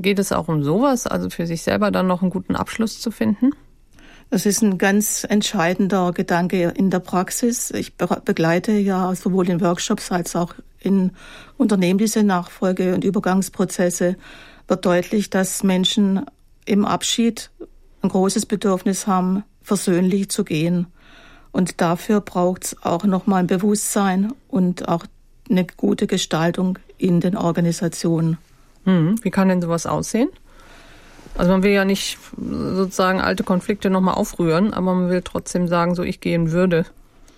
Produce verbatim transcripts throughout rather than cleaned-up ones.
geht es auch um sowas, also für sich selber dann noch einen guten Abschluss zu finden? Das ist ein ganz entscheidender Gedanke in der Praxis. Ich begleite ja sowohl in Workshops als auch in Unternehmen diese Nachfolge- und Übergangsprozesse. Wird deutlich, dass Menschen im Abschied ein großes Bedürfnis haben, versöhnlich zu gehen. Und dafür braucht es auch nochmal ein Bewusstsein und auch eine gute Gestaltung in den Organisationen. Hm, wie kann denn sowas aussehen? Also man will ja nicht sozusagen alte Konflikte nochmal aufrühren, aber man will trotzdem sagen, so ich gehe in Würde.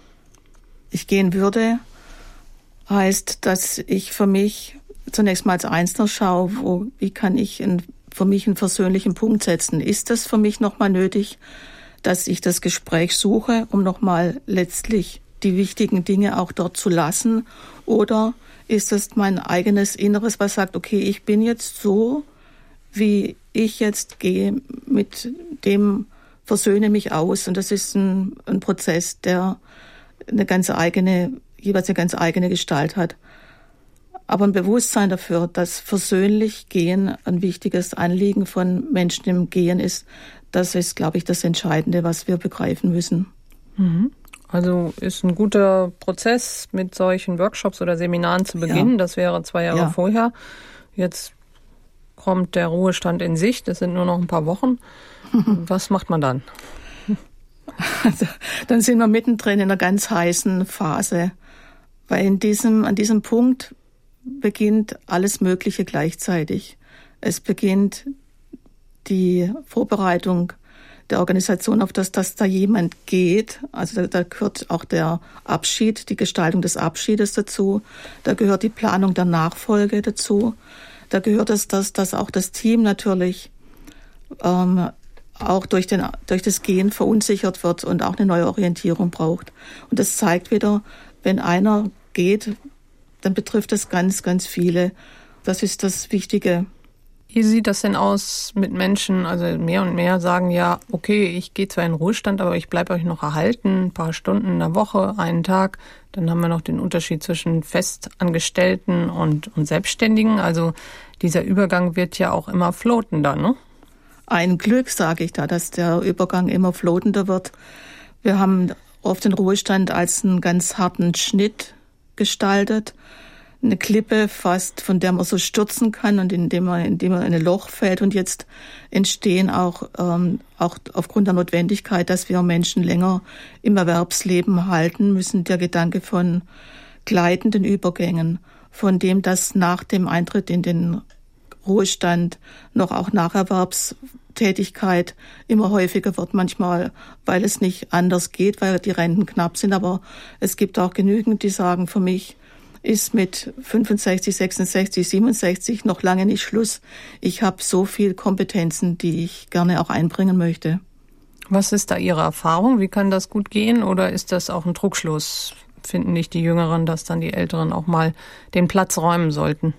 Ich gehe in Würde heißt, dass ich für mich zunächst mal als Einzelner schaue, wo, wie kann ich in, für mich einen versöhnlichen Punkt setzen. Ist das für mich nochmal nötig, dass ich das Gespräch suche, um nochmal letztlich die wichtigen Dinge auch dort zu lassen? Oder ist es mein eigenes Inneres, was sagt, okay, ich bin jetzt so, wie ich jetzt gehe, mit dem versöhne mich aus. Und das ist ein, ein Prozess, der eine ganz eigene, jeweils eine ganz eigene Gestalt hat. Aber ein Bewusstsein dafür, dass versöhnlich Gehen ein wichtiges Anliegen von Menschen im Gehen ist, das ist, glaube ich, das Entscheidende, was wir begreifen müssen. Mhm. Also ist ein guter Prozess, mit solchen Workshops oder Seminaren zu beginnen. Ja. Das wäre zwei Jahre ja. vorher. Jetzt kommt der Ruhestand in Sicht. Es sind nur noch ein paar Wochen. Was macht man dann? Also, dann sind wir mittendrin in einer ganz heißen Phase. Weil in diesem, an diesem Punkt beginnt alles Mögliche gleichzeitig. Es beginnt die Vorbereitung der Organisation auf das, dass da jemand geht. Also da, da gehört auch der Abschied, die Gestaltung des Abschiedes dazu. Da gehört die Planung der Nachfolge dazu. Da gehört es, dass, dass auch das Team natürlich ähm, auch durch, den, durch das Gehen verunsichert wird und auch eine neue Orientierung braucht. Und das zeigt wieder, wenn einer geht, dann betrifft es ganz, ganz viele. Das ist das Wichtige. Wie sieht das denn aus mit Menschen? Also mehr und mehr sagen ja, okay, ich gehe zwar in den Ruhestand, aber ich bleibe euch noch erhalten, ein paar Stunden in der Woche, einen Tag. Dann haben wir noch den Unterschied zwischen Festangestellten und, und Selbstständigen. Also dieser Übergang wird ja auch immer flotender, ne? Ein Glück, sage ich da, dass der Übergang immer flotender wird. Wir haben oft den Ruhestand als einen ganz harten Schnitt gestaltet. Eine Klippe fast, von der man so stürzen kann und indem man, indem man in ein Loch fällt. Und jetzt entstehen auch, ähm, auch aufgrund der Notwendigkeit, dass wir Menschen länger im Erwerbsleben halten müssen, der Gedanke von gleitenden Übergängen, von dem, dass nach dem Eintritt in den Ruhestand noch auch Nacherwerbstätigkeit immer häufiger wird, manchmal, weil es nicht anders geht, weil die Renten knapp sind. Aber es gibt auch genügend, die sagen, für mich ist mit fünfundsechzig, sechsundsechzig, siebenundsechzig noch lange nicht Schluss. Ich habe so viel Kompetenzen, die ich gerne auch einbringen möchte. Was ist da Ihre Erfahrung? Wie kann das gut gehen? Oder ist das auch ein Trugschluss? Finden nicht die Jüngeren, dass dann die Älteren auch mal den Platz räumen sollten?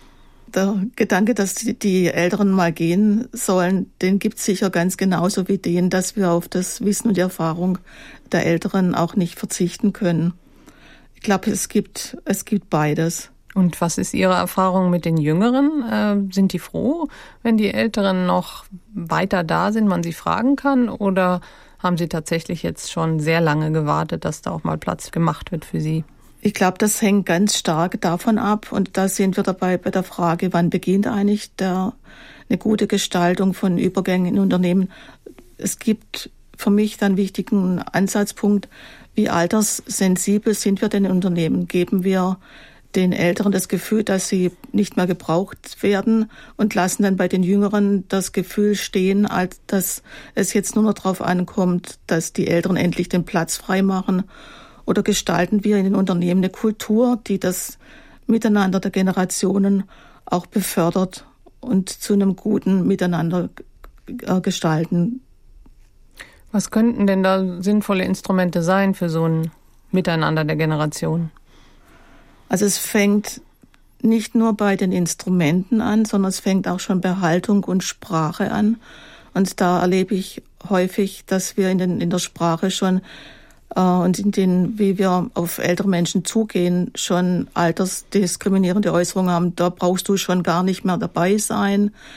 Der Gedanke, dass die, die Älteren mal gehen sollen, den gibt es sicher ganz genauso wie den, dass wir auf das Wissen und die Erfahrung der Älteren auch nicht verzichten können. Ich glaube, es gibt, es gibt beides. Und was ist Ihre Erfahrung mit den Jüngeren? Äh, sind die froh, wenn die Älteren noch weiter da sind, man sie fragen kann? Oder haben Sie tatsächlich jetzt schon sehr lange gewartet, dass da auch mal Platz gemacht wird für Sie? Ich glaube, das hängt ganz stark davon ab. Und da sind wir dabei bei der Frage, wann beginnt eigentlich der, eine gute Gestaltung von Übergängen in Unternehmen? Es gibt für mich dann einen wichtigen Ansatzpunkt, wie alterssensibel sind wir denn in Unternehmen? Geben wir den Älteren das Gefühl, dass sie nicht mehr gebraucht werden und lassen dann bei den Jüngeren das Gefühl stehen, als dass es jetzt nur noch darauf ankommt, dass die Älteren endlich den Platz frei machen? Oder gestalten wir in den Unternehmen eine Kultur, die das Miteinander der Generationen auch befördert und zu einem guten Miteinander gestalten? Was könnten denn da sinnvolle Instrumente sein für so ein Miteinander der Generationen? Also es fängt nicht nur bei den Instrumenten an, sondern es fängt auch schon bei Haltung und Sprache an. Und da erlebe ich häufig, dass wir in, den, in der Sprache schon äh, und in den, wie wir auf ältere Menschen zugehen, schon altersdiskriminierende Äußerungen haben. Da brauchst du schon gar nicht mehr dabei sein.